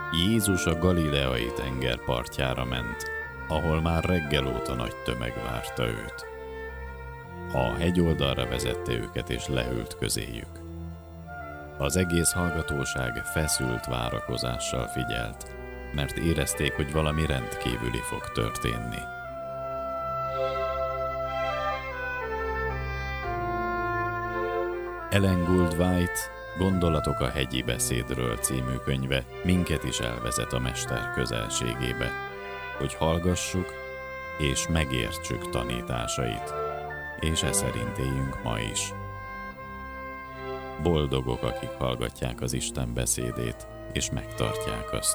Jézus a galileai tenger partjára ment, ahol már reggel óta nagy tömeg várta őt. A hegyoldalra vezette őket és leült közéjük. Az egész hallgatóság feszült várakozással figyelt, mert érezték, hogy valami rendkívüli fog történni. Ellen Gould White Gondolatok a hegyi beszédről című könyve minket is elvezet a mester közelségébe, hogy hallgassuk és megértsük tanításait, és e szerint éljünk ma is. Boldogok, akik hallgatják az Isten beszédét, és megtartják azt.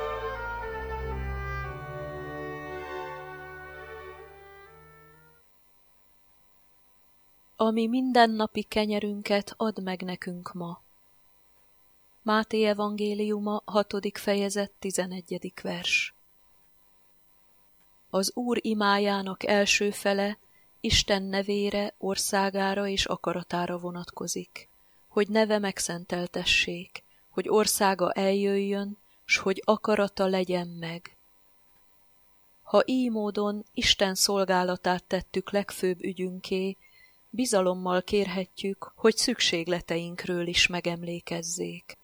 Ami mindennapi kenyerünket add meg nekünk ma. Máté evangéliuma, 6. fejezet, 11. vers. Az Úr imájának első fele Isten nevére, országára és akaratára vonatkozik, hogy neve megszenteltessék, hogy országa eljöjjön, s hogy akarata legyen meg. Ha ily módon Isten szolgálatát tettük legfőbb ügyünké, bizalommal kérhetjük, hogy szükségleteinkről is megemlékezzék.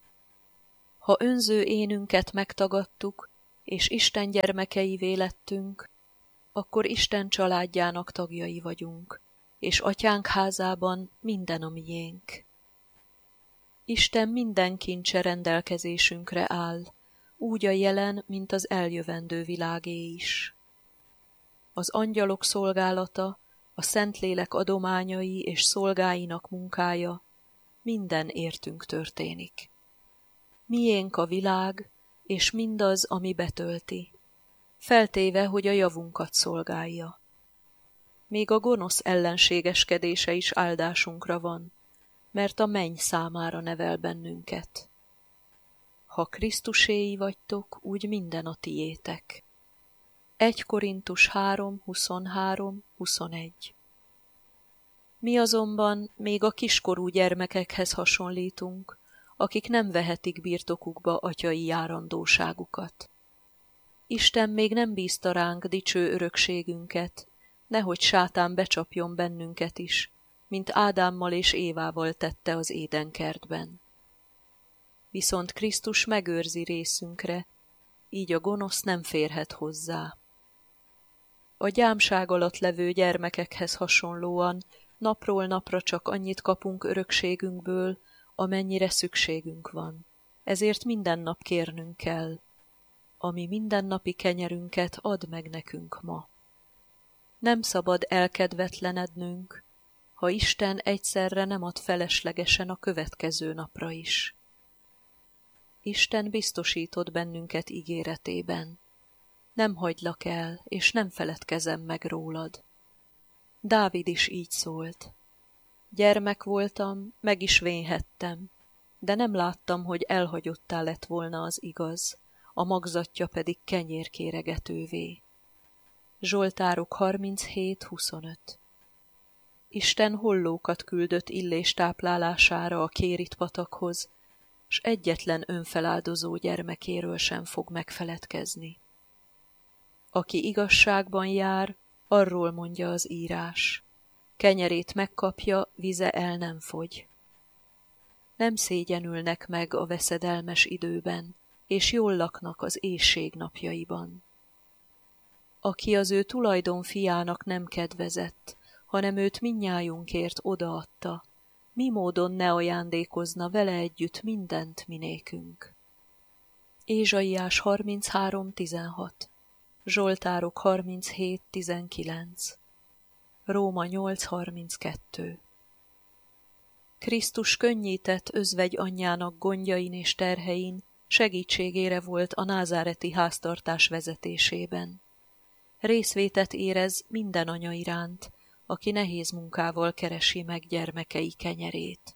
Ha önző énünket megtagadtuk, és Isten gyermekeivé lettünk, akkor Isten családjának tagjai vagyunk, és Atyánk házában minden a miénk. Isten minden kincse rendelkezésünkre áll, úgy a jelen, mint az eljövendő világé is. Az angyalok szolgálata, a Szentlélek adományai és szolgáinak munkája minden értünk történik. Miénk a világ, és mindaz, ami betölti, feltéve, hogy a javunkat szolgálja. Még a gonosz ellenségeskedése is áldásunkra van, mert a menny számára nevel bennünket. Ha Krisztuséi vagytok, úgy minden a tiétek. 1 Korintus 3, 23, 21. Mi azonban még a kiskorú gyermekekhez hasonlítunk, akik nem vehetik birtokukba atyai járandóságukat. Isten még nem bízta ránk dicső örökségünket, nehogy sátán becsapjon bennünket is, mint Ádámmal és Évával tette az édenkertben. Viszont Krisztus megőrzi részünkre, így a gonosz nem férhet hozzá. A gyámság alatt levő gyermekekhez hasonlóan napról napra csak annyit kapunk örökségünkből, amennyire szükségünk van. Ezért minden nap kérnünk kell, ami mindennapi kenyerünket add meg nekünk ma. Nem szabad elkedvetlenednünk, ha Isten egyszerre nem ad feleslegesen a következő napra is. Isten biztosított bennünket ígéretében. Nem hagylak el, és nem feledkezem meg rólad. Dávid is így szólt. Gyermek voltam, meg is vénhettem, de nem láttam, hogy elhagyottá lett volna az igaz, a magzatja pedig kenyérkéregetővé. Zsoltárok 37-25. Isten hollókat küldött Illés táplálására a Kérit patakhoz, s egyetlen önfeláldozó gyermekéről sem fog megfeledkezni. Aki igazságban jár, arról mondja az írás. Kenyerét megkapja, vize el nem fogy. Nem szégyenülnek meg a veszedelmes időben, és jól laknak az éhség napjaiban. Aki az ő tulajdon fiának nem kedvezett, hanem őt mindnyájunkért odaadta, mi módon ne ajándékozna vele együtt mindent minékünk. Ézsaiás 33:16, Zsoltárok 37:19, Róma 8:32. Krisztus könnyített özvegy anyjának gondjain és terhein, segítségére volt a názáreti háztartás vezetésében. Részvétet érez minden anya iránt, aki nehéz munkával keresi meg gyermekei kenyerét.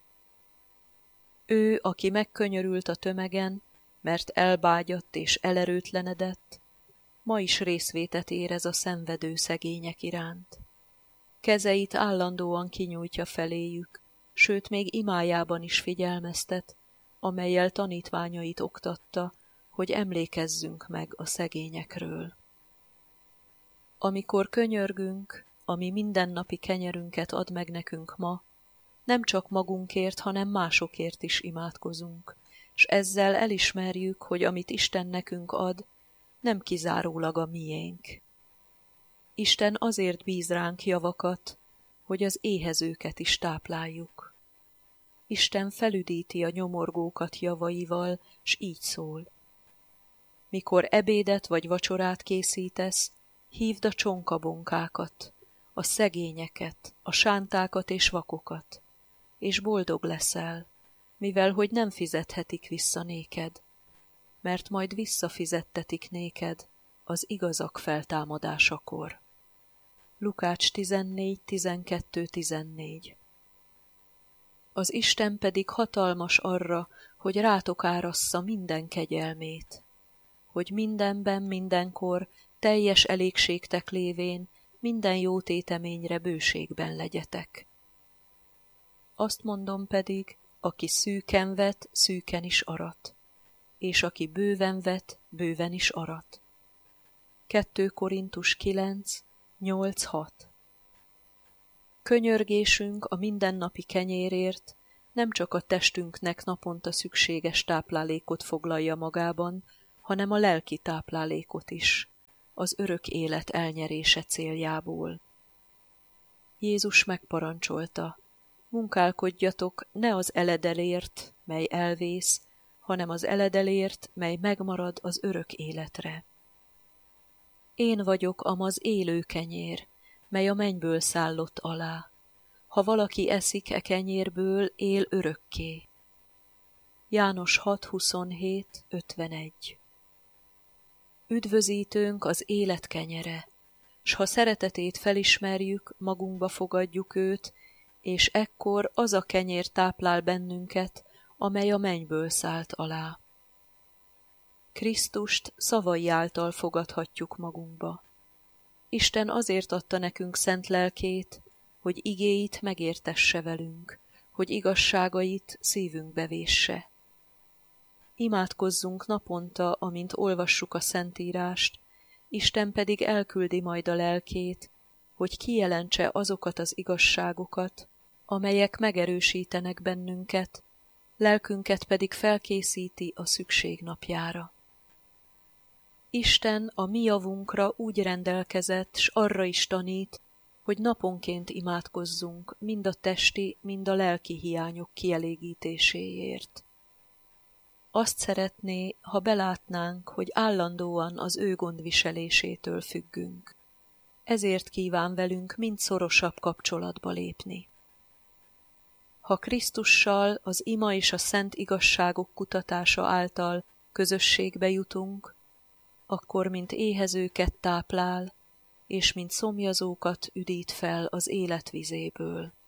Ő, aki megkönyörült a tömegen, mert elbágyadt és elerőtlenedett, ma is részvétet érez a szenvedő szegények iránt. Kezeit állandóan kinyújtja feléjük, sőt még imájában is figyelmeztet, amellyel tanítványait oktatta, hogy emlékezzünk meg a szegényekről. Amikor könyörgünk, ami mindennapi kenyerünket ad meg nekünk ma, nem csak magunkért, hanem másokért is imádkozunk, s ezzel elismerjük, hogy amit Isten nekünk ad, nem kizárólag a miénk. Isten azért bíz ránk javakat, hogy az éhezőket is tápláljuk. Isten felüdíti a nyomorgókat javaival, s így szól. Mikor ebédet vagy vacsorát készítesz, hívd a csonkabonkákat, a szegényeket, a sántákat és vakokat, és boldog leszel, mivel hogy nem fizethetik vissza néked, mert majd visszafizettetik néked az igazak feltámadásakor. Lukács 14:12-14. Az Isten pedig hatalmas arra, hogy rátok árassza minden kegyelmét, hogy mindenben, mindenkor teljes elégségtek lévén minden jó téteményre bőségben legyetek. Azt mondom pedig, aki szűken vet, szűken is arat, és aki bőven vet, bőven is arat. 2 Korintus 9:8-6. Könyörgésünk a mindennapi kenyérért nem csak a testünknek naponta szükséges táplálékot foglalja magában, hanem a lelki táplálékot is, az örök élet elnyerése céljából. Jézus megparancsolta, munkálkodjatok ne az eledelért, mely elvész, hanem az eledelért, mely megmarad az örök életre. Én vagyok amaz élő kenyér, mely a mennyből szállott alá. Ha valaki eszik e kenyérből, él örökké. János 6:27-51. Üdvözítőnk az élet kenyere, s ha szeretetét felismerjük, magunkba fogadjuk őt, és ekkor az a kenyér táplál bennünket, amely a mennyből szállt alá. Krisztust szavai által fogadhatjuk magunkba. Isten azért adta nekünk szent lelkét, hogy igéit megértesse velünk, hogy igazságait szívünkbe vésse. Imádkozzunk naponta, amint olvassuk a Szentírást, Isten pedig elküldi majd a lelkét, hogy kijelentse azokat az igazságokat, amelyek megerősítenek bennünket, lelkünket pedig felkészíti a szükség napjára. Isten a mi javunkra úgy rendelkezett, s arra is tanít, hogy naponként imádkozzunk mind a testi, mind a lelki hiányok kielégítéséért. Azt szeretné, ha belátnánk, hogy állandóan az ő gondviselésétől függünk. Ezért kíván velünk mind szorosabb kapcsolatba lépni. Ha Krisztussal az ima és a szent igazságok kutatása által közösségbe jutunk, akkor mint éhezőket táplál, és mint szomjazókat üdít fel az élet vizéből.